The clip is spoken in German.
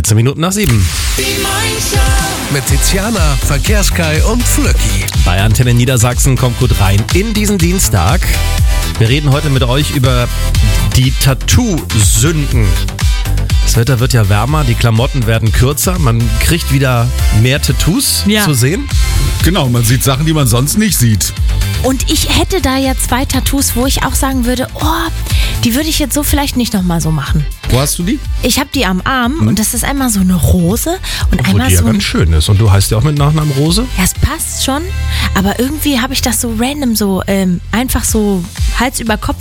14 Minuten nach 7. Die Morningshow. Mit Tiziana, Verkehrskai und Flöcki. Bei Antenne Niedersachsen kommt gut rein in diesen Dienstag. Wir reden heute mit euch über die Tattoo-Sünden. Das Wetter wird ja wärmer, die Klamotten werden kürzer, man kriegt wieder mehr Tattoos zu sehen. Genau, man sieht Sachen, die man sonst nicht sieht. Und ich hätte da ja 2 Tattoos, wo ich auch sagen würde, die würde ich jetzt so vielleicht nicht nochmal so machen. Wo hast du die? Ich habe die am Arm und das ist einmal so eine Rose und Obwohl einmal die ja so ein... ganz schön ist. Und du heißt ja auch mit Nachnamen Rose? Ja, es passt schon, aber irgendwie habe ich das so random so einfach so Hals über Kopf